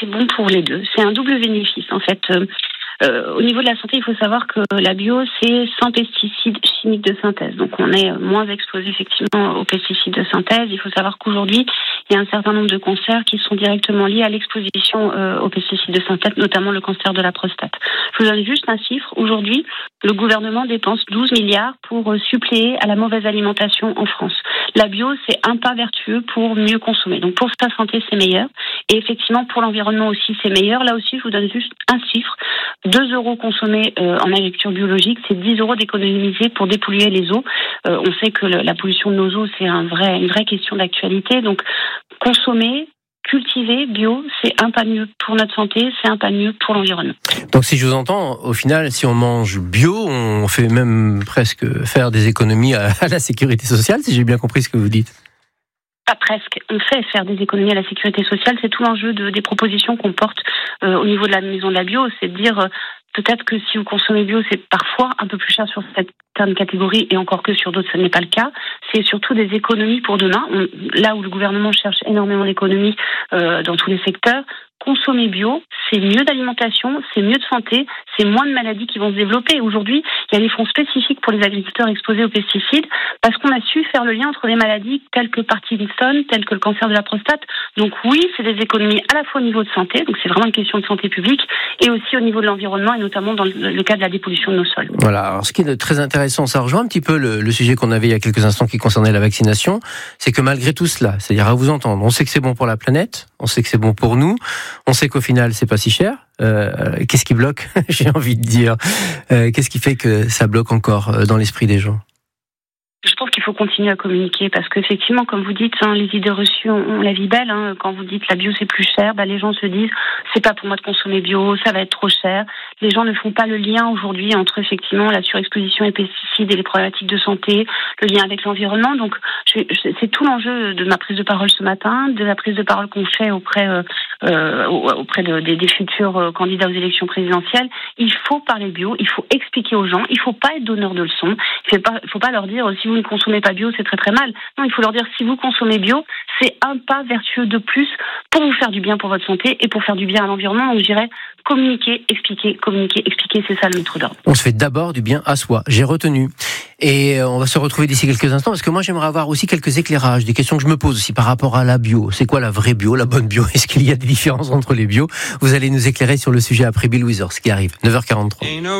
c'est bon pour les deux. C'est un double bénéfice, en fait. Au niveau de la santé, il faut savoir que la bio, c'est sans pesticides chimiques de synthèse. Donc, on est moins exposé effectivement aux pesticides de synthèse. Il faut savoir qu'aujourd'hui, il y a un certain nombre de cancers qui sont directement liés à l'exposition aux pesticides de synthèse, notamment le cancer de la prostate. Je vous donne juste un chiffre. Aujourd'hui, le gouvernement dépense 12 milliards pour suppléer à la mauvaise alimentation en France. La bio, c'est un pas vertueux pour mieux consommer. Donc, pour sa santé, c'est meilleur. Et effectivement, pour l'environnement aussi, c'est meilleur. Là aussi, je vous donne juste un chiffre. 2 euros consommés en agriculture biologique, c'est 10 euros d'économiser pour dépolluer les eaux. On sait que la pollution de nos eaux, c'est une vraie question d'actualité. Donc, consommer, cultiver bio, c'est un pas mieux pour notre santé, c'est un pas mieux pour l'environnement. Donc, si je vous entends, au final, si on mange bio, on fait même presque faire des économies à la sécurité sociale, si j'ai bien compris ce que vous dites. Pas presque. On fait faire des économies à la sécurité sociale. C'est tout l'enjeu des propositions qu'on porte au niveau de la maison de la bio. C'est de dire peut-être que si vous consommez bio, c'est parfois un peu plus cher sur certaines catégories et encore que sur d'autres, ce n'est pas le cas. C'est surtout des économies pour demain. Là où le gouvernement cherche énormément d'économies dans tous les secteurs, consommer bio, c'est mieux d'alimentation, c'est mieux de santé, c'est moins de maladies qui vont se développer. Aujourd'hui, il y a des fonds spécifiques pour les agriculteurs exposés aux pesticides parce qu'on a su faire le lien entre les maladies telles que Parkinson, telles que le cancer de la prostate. Donc oui, c'est des économies à la fois au niveau de santé, donc c'est vraiment une question de santé publique, et aussi au niveau de l'environnement, et notamment dans le cas de la dépollution de nos sols. Voilà, alors ce qui est très intéressant, ça rejoint un petit peu le sujet qu'on avait il y a quelques instants qui concernait la vaccination, c'est que malgré tout cela, c'est-à-dire à vous entendre, on sait que c'est bon pour la planète, on sait que c'est bon pour nous, on sait qu'au final, c'est pas si cher. Qu'est-ce qui bloque ? J'ai envie de dire. Qu'est-ce qui fait que ça bloque encore dans l'esprit des gens ? Je pense qu'il faut continuer à communiquer parce qu'effectivement, comme vous dites, les idées reçues ont la vie belle. Quand vous dites la bio c'est plus cher, les gens se disent c'est pas pour moi de consommer bio, ça va être trop cher. Les gens ne font pas le lien aujourd'hui entre effectivement la surexposition aux pesticides et les problématiques de santé, le lien avec l'environnement. Donc c'est tout l'enjeu de ma prise de parole ce matin, de la prise de parole qu'on fait auprès des futurs candidats aux élections présidentielles. Il faut parler bio, il faut expliquer aux gens, il faut pas être donneur de leçons, il faut pas leur dire si vous ne consommez pas bio, c'est très très mal. Non, il faut leur dire si vous consommez bio, c'est un pas vertueux de plus pour vous faire du bien pour votre santé et pour faire du bien à l'environnement. Donc je dirais communiquer, expliquer, c'est ça le maître d'ordre. On se fait d'abord du bien à soi, j'ai retenu. Et on va se retrouver d'ici quelques instants parce que moi j'aimerais avoir aussi quelques éclairages, des questions que je me pose aussi par rapport à la bio. C'est quoi la vraie bio, la bonne bio ? Est-ce qu'il y a des différences entre les bio ? Vous allez nous éclairer sur le sujet après Bill Withers qui arrive, 9h43.